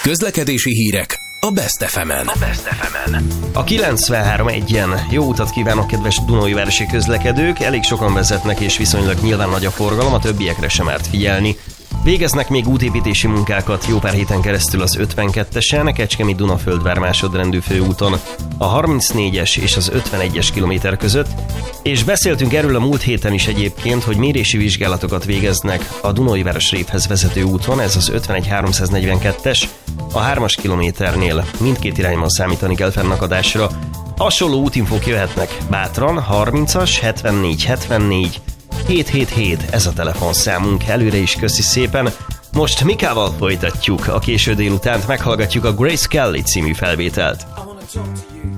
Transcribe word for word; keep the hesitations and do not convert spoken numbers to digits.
Közlekedési hírek a Best ef emen. A Best ef emen. A kilencvenhárom egyen jó utat kívánok, kedves Dunaújvárosi közlekedők! Elég sokan vezetnek, és viszonylag nyilván nagy a forgalom, a többiekre sem árt figyelni. Végeznek még útépítési munkákat jó pár héten keresztül az ötvenkettesen, Kecskemét-Dunaföldvár másodrendű főúton, a harmincnégyes és az ötvenegyes kilométer között, és beszéltünk erről a múlt héten is egyébként, hogy mérési vizsgálatokat végeznek a Dunaújváros révhez vezető úton, ez az ötvenegy háromszáznegyvenkettes, a hármas kilométernél mindkét irányban számítani kell fennakadásra. Hasonló útinfók jöhetnek bátran, harmincas, hetvennégy hetvennégy, hét hét hét, ez a telefonszámunk, előre is köszi szépen. Most Mikával folytatjuk a késő délutánt, meghallgatjuk a Grace Kelly című felvételt.